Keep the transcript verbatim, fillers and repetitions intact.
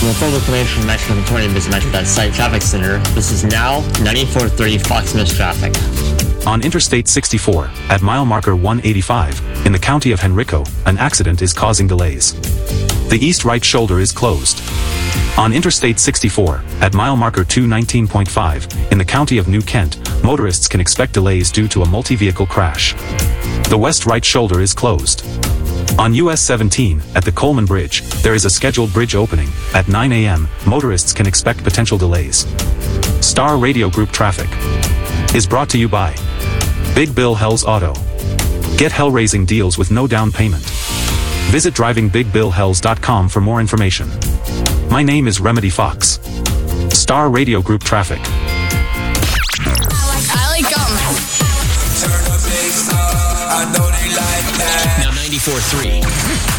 For full information on Metro twenty, visit Metro dot site Traffic Center. This is now ninety-four thirty Fox Miss traffic. On Interstate sixty-four, at mile marker one eighty-five, in the county of Henrico, an accident is causing delays. The east right shoulder is closed. On Interstate sixty-four, at mile marker two nineteen point five, in the county of New Kent, motorists can expect delays due to a multi-vehicle crash. The west right shoulder is closed. On U S seventeen, at the Coleman Bridge, there is a scheduled bridge opening. At nine a m, motorists can expect potential delays. Star Radio Group Traffic is brought to you by Big Bill Hells Auto. Get hell-raising deals with no down payment. Visit driving big bill hells dot com for more information. My name is Remedy Fox. Star Radio Group Traffic. I like gum. Turn the bass up, I know they like that. Now ninety-four point three.